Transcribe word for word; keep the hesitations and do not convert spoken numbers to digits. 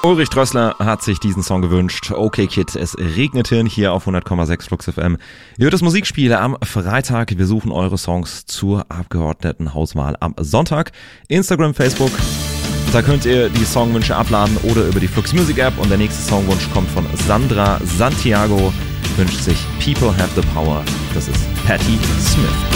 Ulrich Drössler hat sich diesen Song gewünscht. Okay Kid, es regnete hier auf hundert Komma sechs Flux F M. Ihr hört das Musikspiel am Freitag. Wir suchen eure Songs zur Abgeordnetenhauswahl am Sonntag. Instagram, Facebook. Da könnt ihr die Songwünsche abladen oder über die Flux Music App. Und der nächste Songwunsch kommt von Sandra Santiago. Wünscht sich People Have the Power. Das ist Patti Smith.